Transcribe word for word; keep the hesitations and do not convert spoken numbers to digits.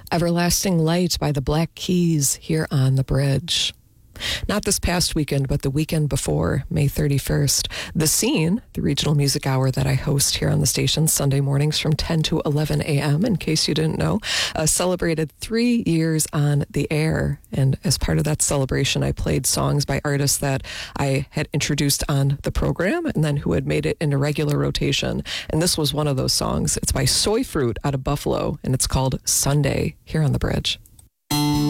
Everlasting Light by the Black Keys here on the bridge. Not this past weekend, but the weekend before, May thirty-first. The Scene, the regional music hour that I host here on the station Sunday mornings from ten to eleven a.m., in case you didn't know, uh, celebrated three years on the air. And as part of that celebration, I played songs by artists that I had introduced on the program and then who had made it into regular rotation. And this was one of those songs. It's by Soy Fruit out of Buffalo, and it's called Sunday here on the bridge.